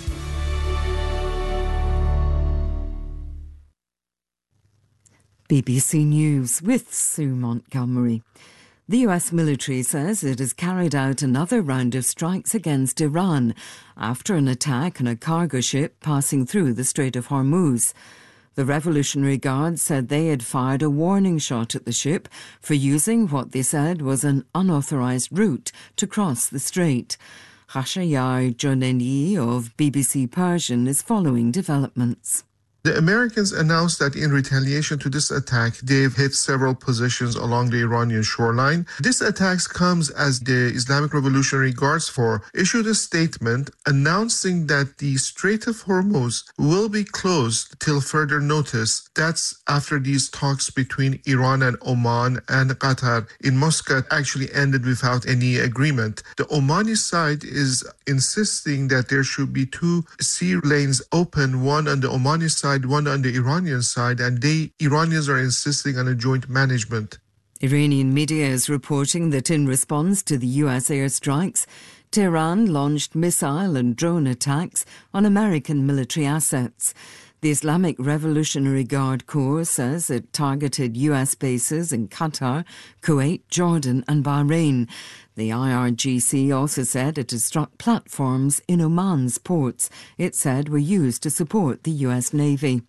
B B C News with Sue Montgomery. The U S military says it has carried out another round of strikes against Iran after an attack on a cargo ship passing through the Strait of Hormuz. The Revolutionary Guard said they had fired a warning shot at the ship for using what they said was an unauthorised route to cross the strait. Khashayar Joneni of B B C Persian is following developments. The Americans announced that in retaliation to this attack, they've hit several positions along the Iranian shoreline. This attack comes as the Islamic Revolutionary Guards Corps issued a statement announcing that the Strait of Hormuz will be closed till further notice. That's after these talks between Iran and Oman and Qatar in Muscat actually ended without any agreement. The Omani side is insisting that there should be two sea lanes open, one on the Omani side, one on the Iranian side, and they Iranians are insisting on a joint management. Iranian media is reporting that in response to the U S airstrikes, Tehran launched missile and drone attacks on American military assets. The Islamic Revolutionary Guard Corps says it targeted U S bases in Qatar, Kuwait, Jordan and Bahrain. The I R G C also said it had struck platforms in Oman's ports it said were used to support the U S Navy.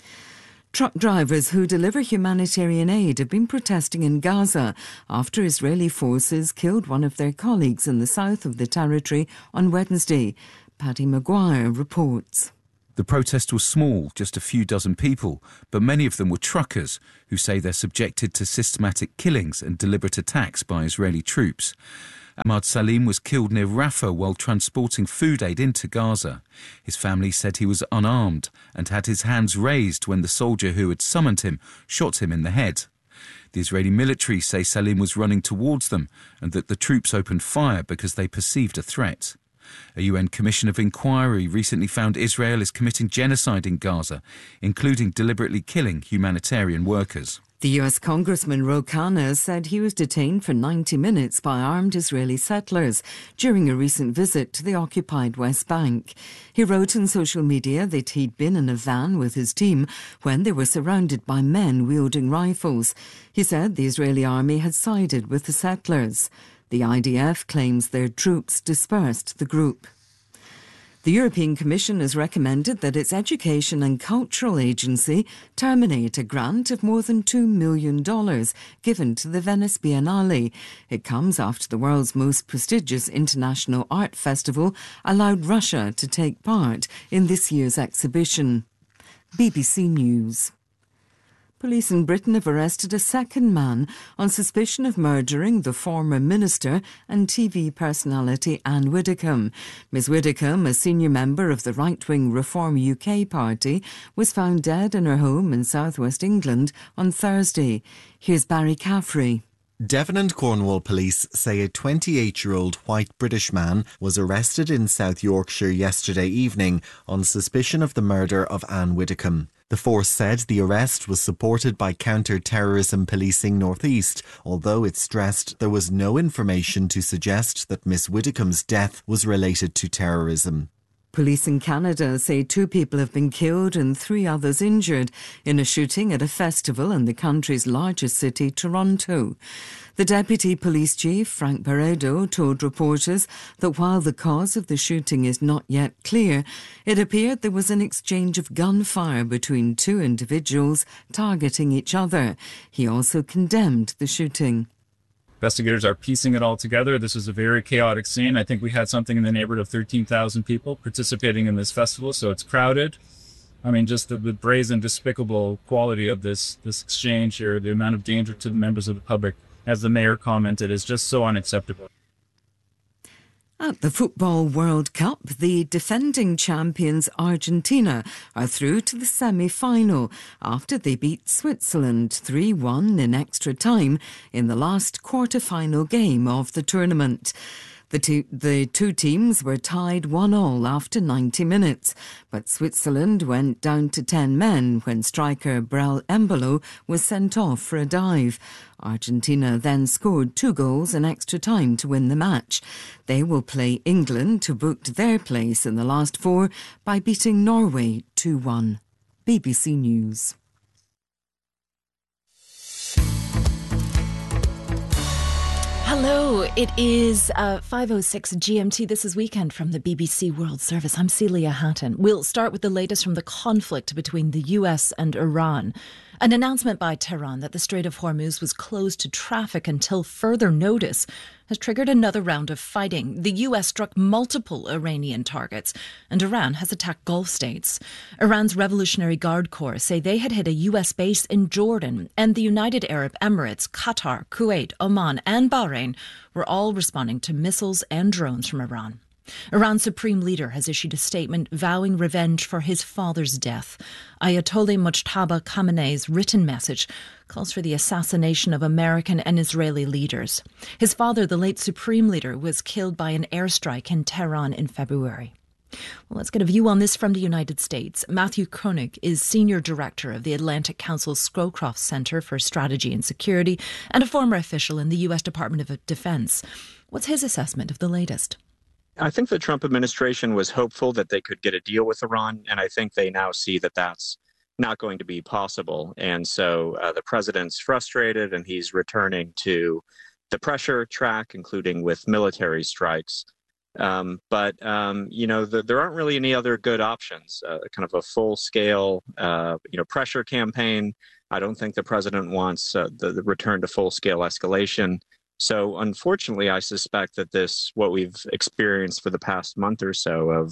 Truck drivers who deliver humanitarian aid have been protesting in Gaza after Israeli forces killed one of their colleagues in the south of the territory on Wednesday. Paddy Maguire reports. The protest was small, just a few dozen people, but many of them were truckers who say they're subjected to systematic killings and deliberate attacks by Israeli troops. Ahmad Salim was killed near Rafah while transporting food aid into Gaza. His family said he was unarmed and had his hands raised when the soldier who had summoned him shot him in the head. The Israeli military say Salim was running towards them and that the troops opened fire because they perceived a threat. A U N Commission of Inquiry recently found Israel is committing genocide in Gaza, including deliberately killing humanitarian workers. The U S Congressman Ro Khanna said he was detained for ninety minutes by armed Israeli settlers during a recent visit to the occupied West Bank. He wrote on social media that he'd been in a van with his team when they were surrounded by men wielding rifles. He said the Israeli army had sided with the settlers. The I D F claims their troops dispersed the group. The European Commission has recommended that its Education and Cultural Agency terminate a grant of more than two million dollars given to the Venice Biennale. It comes after the world's most prestigious international art festival allowed Russia to take part in this year's exhibition. B B C News. Police in Britain have arrested a second man on suspicion of murdering the former minister and T V personality Anne Widdecombe. Miss Widdecombe, a senior member of the right-wing Reform U K party, was found dead in her home in southwest England on Thursday. Here's Barry Caffrey. Devon and Cornwall police say a twenty-eight-year-old white British man was arrested in South Yorkshire yesterday evening on suspicion of the murder of Anne Widdecombe. The force said the arrest was supported by Counter-Terrorism Policing North East, although it stressed there was no information to suggest that Miss Widdecombe's death was related to terrorism. Police in Canada say two people have been killed and three others injured in a shooting at a festival in the country's largest city, Toronto. The Deputy Police Chief, Frank Peredo, told reporters that while the cause of the shooting is not yet clear, it appeared there was an exchange of gunfire between two individuals targeting each other. He also condemned the shooting. Investigators are piecing it all together. This was a very chaotic scene. I think we had something in the neighborhood of thirteen thousand people participating in this festival, so it's crowded. I mean, just the, the brazen, despicable quality of this, this exchange here, the amount of danger to the members of the public, as the mayor commented, is just so unacceptable. At the Football World Cup, the defending champions Argentina are through to the semi-final after they beat Switzerland three one in extra time in the last quarter-final game of the tournament. The two, the two teams were tied one all after ninety minutes, but Switzerland went down to ten men when striker Brel Embolo was sent off for a dive. Argentina then scored two goals in extra time to win the match. They will play England, who booked their place in the last four by beating Norway two one. B B C News. Hello, it is uh, five oh six G M T. This is Weekend from the B B C World Service. I'm Celia Hatton. We'll start with the latest from the conflict between the U S and Iran. An announcement by Tehran that the Strait of Hormuz was closed to traffic until further notice has triggered another round of fighting. The U S struck multiple Iranian targets, and Iran has attacked Gulf states. Iran's Revolutionary Guard Corps say they had hit a U S base in Jordan, and the United Arab Emirates, Qatar, Kuwait, Oman and Bahrain were all responding to missiles and drones from Iran. Iran's supreme leader has issued a statement vowing revenge for his father's death. Ayatollah Mojtaba Khamenei's written message calls for the assassination of American and Israeli leaders. His father, the late supreme leader, was killed by an airstrike in Tehran in February. Well, let's get a view on this from the United States. Matthew Koenig is Senior Director of the Atlantic Council's Scowcroft Center for Strategy and Security and a former official in the U S Department of Defense. What's his assessment of the latest? I think the Trump administration was hopeful that they could get a deal with Iran, and I think they now see that that's not going to be possible. And so uh, the president's frustrated, and he's returning to the pressure track, including with military strikes. Um, but, um, you know, the, there aren't really any other good options. Uh, kind of a full-scale, uh, you know, pressure campaign. I don't think the president wants uh, the, the return to full-scale escalation. So unfortunately, I suspect that this, what we've experienced for the past month or so of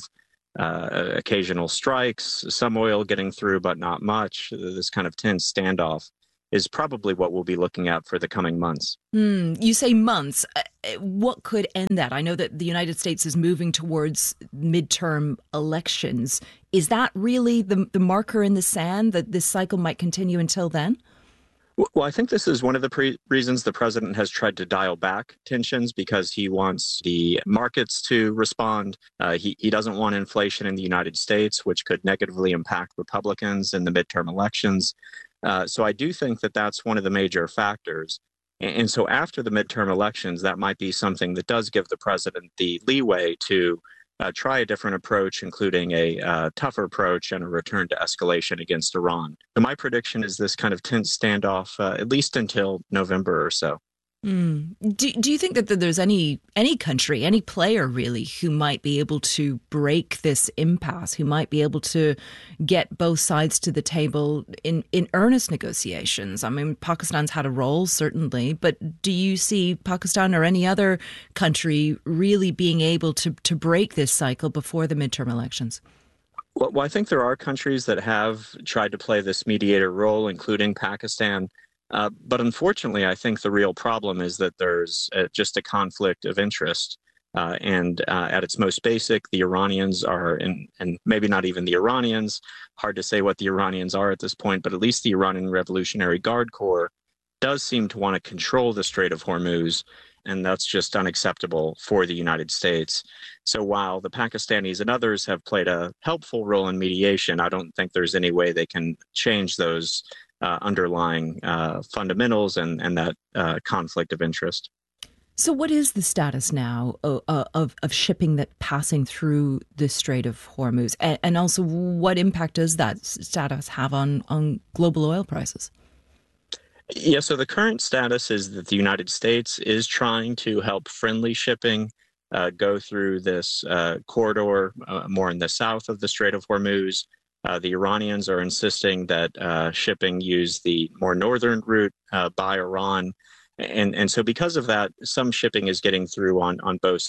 uh, occasional strikes, some oil getting through, but not much, this kind of tense standoff is probably what we'll be looking at for the coming months. Mm, you say months. What could end that? I know that the United States is moving towards midterm elections. Is that really the, the marker in the sand that this cycle might continue until then? Well, I think this is one of the pre- reasons the president has tried to dial back tensions, because he wants the markets to respond. Uh, he, he doesn't want inflation in the United States, which could negatively impact Republicans in the midterm elections. Uh, so I do think that that's one of the major factors. And, and so after the midterm elections, that might be something that does give the president the leeway to Uh, try a different approach, including a uh, tougher approach and a return to escalation against Iran. So my prediction is this kind of tense standoff, uh, at least until November or so. Mm. Do, do you think that there's any any country, any player really, who might be able to break this impasse, who might be able to get both sides to the table in, in earnest negotiations? I mean, Pakistan's had a role, certainly, but do you see Pakistan or any other country really being able to, to break this cycle before the midterm elections? Well, well, I think there are countries that have tried to play this mediator role, including Pakistan. Uh, but unfortunately, I think the real problem is that there's uh, just a conflict of interest. Uh, and uh, at its most basic, the Iranians are, in, and maybe not even the Iranians, hard to say what the Iranians are at this point, but at least the Iranian Revolutionary Guard Corps does seem to want to control the Strait of Hormuz. And that's just unacceptable for the United States. So while the Pakistanis and others have played a helpful role in mediation, I don't think there's any way they can change those uh, underlying uh, fundamentals and, and that uh, conflict of interest. So what is the status now of, of, of shipping that passing through the Strait of Hormuz? And, and also, what impact does that status have on, on global oil prices? Yeah, so the current status is that the United States is trying to help friendly shipping uh, go through this uh, corridor uh, more in the south of the Strait of Hormuz. Uh, the Iranians are insisting that uh, shipping use the more northern route uh, by Iran. And, and so because of that, some shipping is getting through on, on both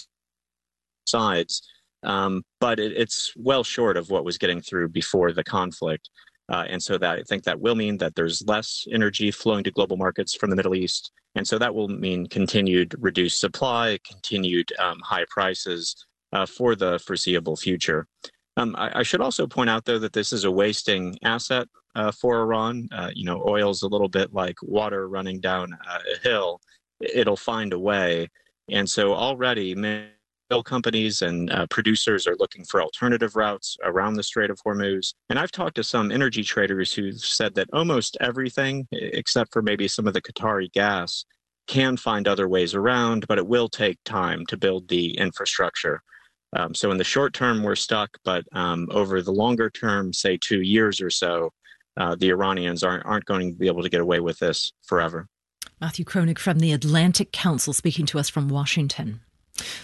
sides. Um, but it, it's well short of what was getting through before the conflict. Uh, and so that I think that will mean that there's less energy flowing to global markets from the Middle East. And so that will mean continued reduced supply, continued um, high prices uh, for the foreseeable future. Um, I, I should also point out, though, that this is a wasting asset uh, for Iran. Uh, you know, oil's a little bit like water running down uh, a hill. It'll find a way. And so already oil companies and uh, producers are looking for alternative routes around the Strait of Hormuz. And I've talked to some energy traders who've said that almost everything, except for maybe some of the Qatari gas, can find other ways around, but it will take time to build the infrastructure. Um, so in the short term, we're stuck, but um, over the longer term, say two years or so, uh, the Iranians aren't, aren't going to be able to get away with this forever. Matthew Koenig from the Atlantic Council speaking to us from Washington.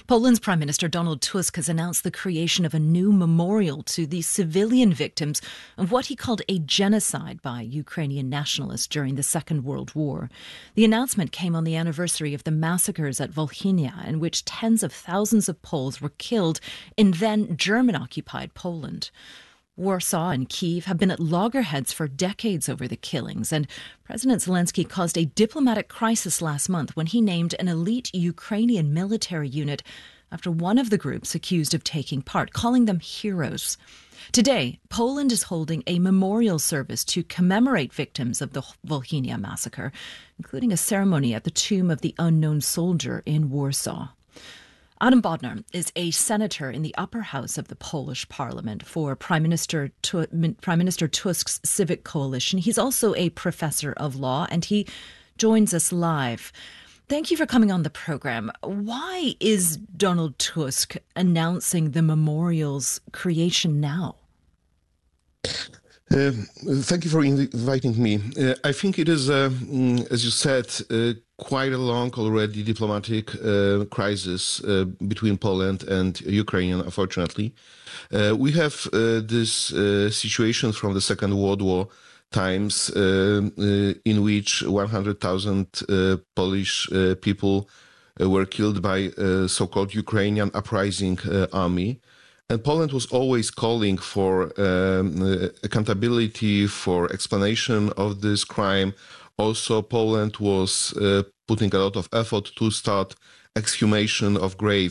Poland's Prime Minister Donald Tusk has announced the creation of a new memorial to the civilian victims of what he called a genocide by Ukrainian nationalists during the Second World War. The announcement came on the anniversary of the massacres at Volhynia, in which tens of thousands of Poles were killed in then German-occupied Poland. Warsaw and Kyiv have been at loggerheads for decades over the killings, and President Zelensky caused a diplomatic crisis last month when he named an elite Ukrainian military unit after one of the groups accused of taking part, calling them heroes. Today, Poland is holding a memorial service to commemorate victims of the Volhynia massacre, including a ceremony at the tomb of the unknown soldier in Warsaw. Adam Bodnar is a senator in the upper house of the Polish parliament for Prime Minister tu- Prime Minister Tusk's Civic Coalition. He's also a professor of law, and he joins us live. Thank you for coming on the programme. Why is Donald Tusk announcing the memorial's creation now? Uh, thank you for inviting me. Uh, I think it is, uh, as you said, uh, quite a long already diplomatic uh, crisis uh, between Poland and Ukraine, unfortunately. Uh, we have uh, this uh, situation from the Second World War times uh, uh, in which one hundred thousand uh, Polish uh, people uh, were killed by uh, so-called Ukrainian uprising uh, army. And Poland was always calling for um, uh, accountability, for explanation of this crime. Also, Poland was uh, putting a lot of effort to start exhumation of graves